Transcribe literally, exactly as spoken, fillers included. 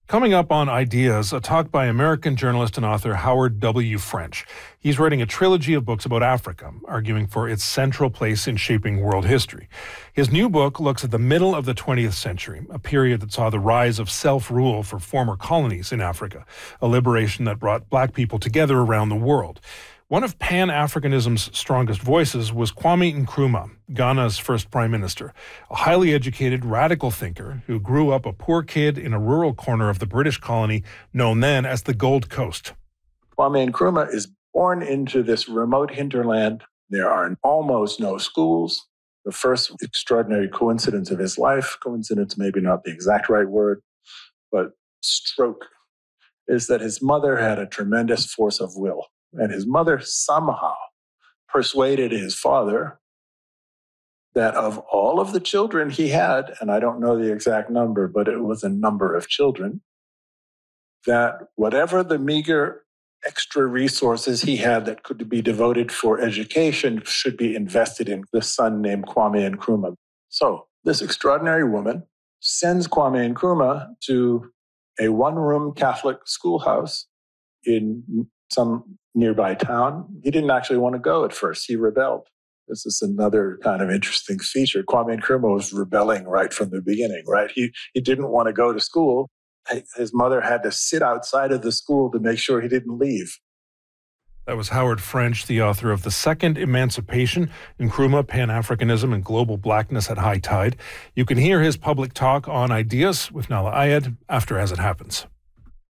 Coming up on Ideas, a talk by American journalist and author Howard W. French. He's writing a trilogy of books about Africa, arguing for its central place in shaping world history. His new book looks at the middle of the twentieth century, a period that saw the rise of self-rule for former colonies in Africa, a liberation that brought black people together around the world. One of Pan-Africanism's strongest voices was Kwame Nkrumah, Ghana's first prime minister, a highly educated, radical thinker who grew up a poor kid in a rural corner of the British colony known then as the Gold Coast. Kwame Nkrumah is born into this remote hinterland. There are almost no schools. The first extraordinary coincidence of his life, coincidence maybe not the exact right word, but stroke, is that his mother had a tremendous force of will. And his mother somehow persuaded his father that of all of the children he had, and I don't know the exact number, but it was a number of children, that whatever the meager extra resources he had that could be devoted for education should be invested in this son named Kwame Nkrumah. So this extraordinary woman sends Kwame Nkrumah to a one-room Catholic schoolhouse in some nearby town. He didn't actually want to go at first. He rebelled. This is another kind of interesting feature. Kwame Nkrumah was rebelling right from the beginning, right? He he didn't want to go to school. His mother had to sit outside of the school to make sure he didn't leave. That was Howard French, the author of The Second Emancipation, Nkrumah, Pan-Africanism, and Global Blackness at High Tide. You can hear his public talk on Ideas with Nahlah Ayed after As It Happens.